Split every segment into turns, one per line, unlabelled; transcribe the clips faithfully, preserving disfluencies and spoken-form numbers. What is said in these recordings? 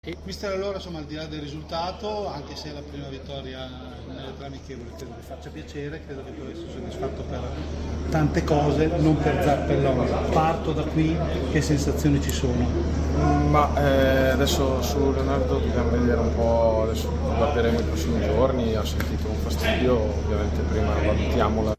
E mister, allora, insomma, al di là del risultato, anche se è la prima vittoria nelle tre amichevoli, credo che faccia piacere, credo che tu sia soddisfatto per tante cose, non per Zappellone. Parto da qui, che sensazioni ci sono?
Ma eh, adesso su Leonardo dobbiamo vedere un po', adesso lo guarderemo i prossimi giorni, ha sentito un fastidio, ovviamente prima valutiamola.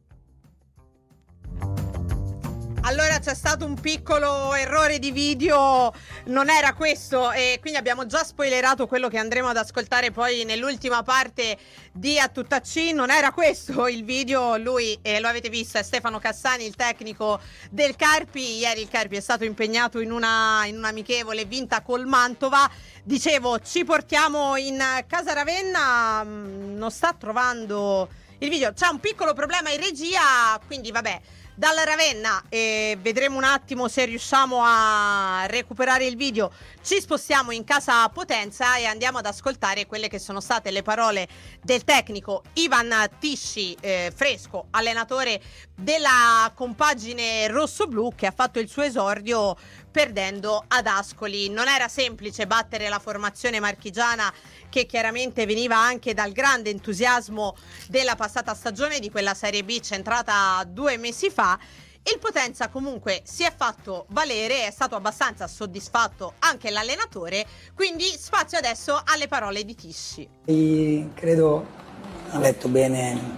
Allora c'è stato un piccolo errore di video, non era questo, e quindi abbiamo già spoilerato quello che andremo ad ascoltare poi nell'ultima parte di A Tutta C. Non era questo il video, lui, eh, lo avete visto, è Stefano Cassani, il tecnico del Carpi. Ieri il Carpi è stato impegnato in una in un'amichevole vinta col Mantova. Dicevo, ci portiamo in casa Ravenna, non sta trovando il video, c'è un piccolo problema in regia, quindi vabbè. Dalla Ravenna eh, vedremo un attimo se riusciamo a recuperare il video. Ci spostiamo in casa Potenza e andiamo ad ascoltare quelle che sono state le parole del tecnico Ivan Tisci, eh, fresco, allenatore della compagine rossoblù, che ha fatto il suo esordio perdendo ad Ascoli. Non era semplice battere la formazione marchigiana, che chiaramente veniva anche dal grande entusiasmo della passata stagione, di quella Serie B centrata due mesi fa. Il Potenza comunque si è fatto valere, è stato abbastanza soddisfatto anche l'allenatore, quindi spazio adesso alle parole di Tisci.
E credo ha letto bene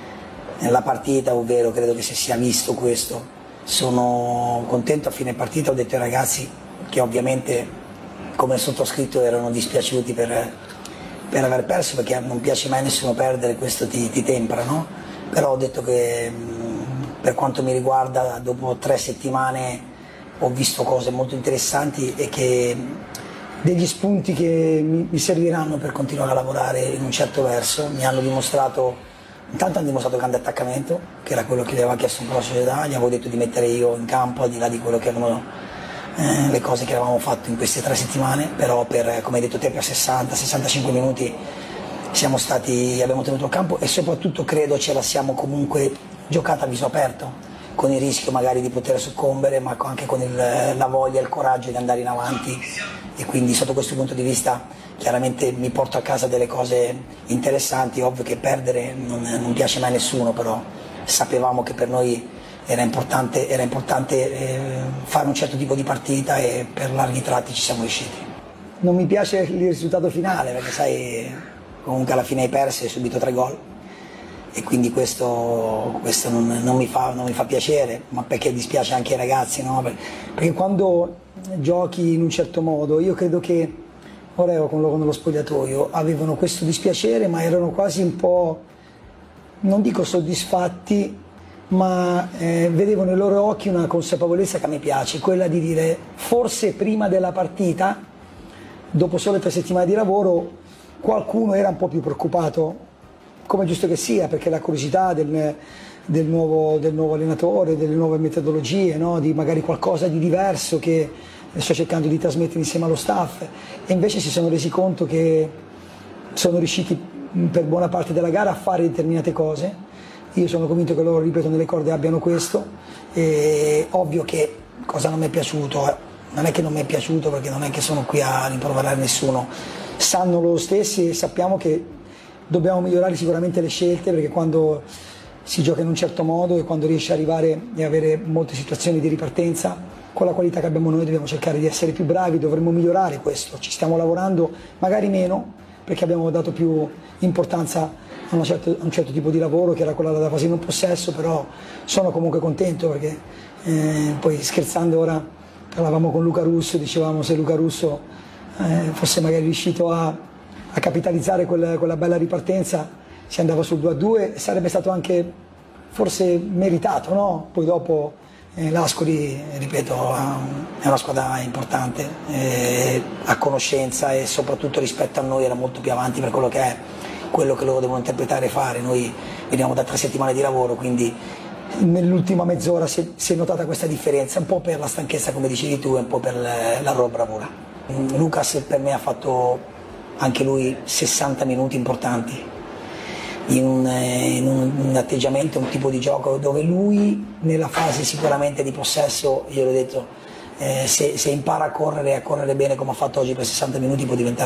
la partita, ovvero credo che si sia visto questo. Sono contento, a fine partita ho detto ai ragazzi che ovviamente, come sottoscritto, erano dispiaciuti per, per aver perso, perché non piace mai a nessuno perdere, questo ti, ti tempra, no? Però ho detto che per quanto mi riguarda, dopo tre settimane ho visto cose molto interessanti e che degli spunti che mi, mi serviranno per continuare a lavorare in un certo verso. Mi hanno dimostrato, intanto hanno dimostrato grande attaccamento, che era quello che gli aveva chiesto un po' la società. Gli avevo detto di mettere io in campo, al di là di quello che erano eh, le cose che avevamo fatto in queste tre settimane, però per, come hai detto te, per sessanta sessantacinque minuti siamo stati, abbiamo tenuto il campo e soprattutto credo ce la siamo comunque giocata a viso aperto, con il rischio magari di poter soccombere, ma anche con il, la voglia e il coraggio di andare in avanti. E quindi sotto questo punto di vista chiaramente mi porto a casa delle cose interessanti. Ovvio che perdere non, non piace mai a nessuno, però sapevamo che per noi era importante, era importante eh, fare un certo tipo di partita e per larghi tratti ci siamo riusciti. Non mi piace il risultato finale, perché sai, comunque alla fine hai perso e hai subito tre gol e quindi questo, questo non, non, mi fa, non mi fa piacere, ma perché dispiace anche ai ragazzi, no? Perché quando giochi in un certo modo, io credo che ora ero con loro nello spogliatoio, avevano questo dispiacere, ma erano quasi un po', non dico soddisfatti, ma eh, vedevo nei loro occhi una consapevolezza che a me piace, quella di dire forse prima della partita, dopo sole tre settimane di lavoro, qualcuno era un po' più preoccupato, come giusto che sia, perché la curiosità del, del, nuovo, del nuovo allenatore, delle nuove metodologie, no? Di magari qualcosa di diverso che sto cercando di trasmettere insieme allo staff, e invece si sono resi conto che sono riusciti per buona parte della gara a fare determinate cose. Io sono convinto che loro, ripeto, nelle corde abbiano questo. E ovvio che cosa non mi è piaciuto, eh? Non è che non mi è piaciuto, perché non è che sono qui a rimproverare nessuno, sanno loro stessi e sappiamo che dobbiamo migliorare sicuramente le scelte, perché quando si gioca in un certo modo e quando riesci ad arrivare e avere molte situazioni di ripartenza, con la qualità che abbiamo noi dobbiamo cercare di essere più bravi, dovremmo migliorare questo, ci stiamo lavorando, magari meno, perché abbiamo dato più importanza a, una certo, a un certo tipo di lavoro, che era quella della fase in possesso, però sono comunque contento, perché eh, poi scherzando ora parlavamo con Luca Russo, dicevamo se Luca Russo eh, fosse magari riuscito a a capitalizzare quella, quella bella ripartenza, si andava sul due a due, sarebbe stato anche forse meritato, no? Poi dopo eh, l'Ascoli, ripeto, è una squadra importante, eh, a conoscenza e soprattutto rispetto a noi era molto più avanti per quello che è, quello che loro devono interpretare e fare. Noi veniamo da tre settimane di lavoro, quindi nell'ultima mezz'ora si è, si è notata questa differenza, un po' per la stanchezza come dicevi tu e un po' per la loro bravura. Lucas per me ha fatto anche lui sessanta minuti importanti, in un, in un atteggiamento, un tipo di gioco dove lui nella fase sicuramente di possesso, io l'ho detto, eh, se, se impara a correre e a correre bene come ha fatto oggi per sessanta minuti può diventare